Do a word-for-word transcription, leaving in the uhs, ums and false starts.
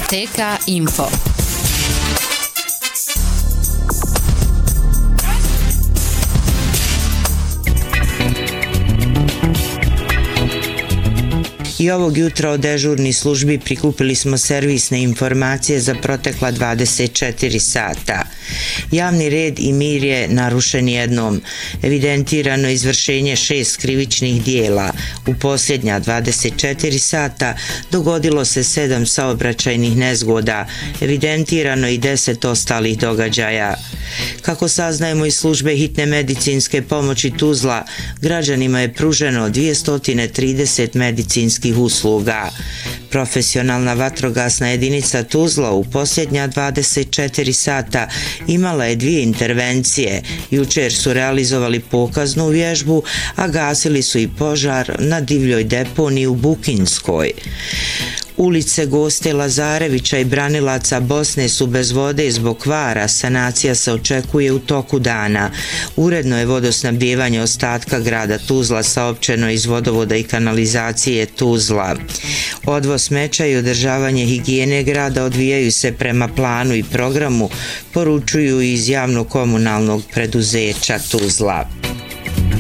T K Info. I ovog jutra od dežurnih službi prikupili smo servisne informacije za protekla dvadeset četiri sata. Javni red i mir je narušen jednom. Evidentirano izvršenje šest krivičnih dijela. U posljednja dvadeset četiri sata dogodilo se sedam saobraćajnih nezgoda. Evidentirano i deset ostalih događaja. Kako saznajemo iz službe hitne medicinske pomoći Tuzla, građanima je pruženo dvjesto trideset medicinskih usluga. Profesionalna vatrogasna jedinica Tuzla u posljednja dvadeset četiri sata imala je dvije intervencije. Jučer su realizovali pokaznu vježbu, a gasili su i požar na divljoj deponiji u Bukinskoj. Ulice Goste Lazarevića i branilaca Bosne su bez vode zbog kvara, sanacija se očekuje u toku dana. Uredno je vodosnabdijevanje ostatka grada Tuzla saopćeno iz vodovoda i kanalizacije Tuzla. Odvoz smeća i održavanje higijene grada odvijaju se prema planu i programu, poručuju iz javno-komunalnog preduzeća Tuzla.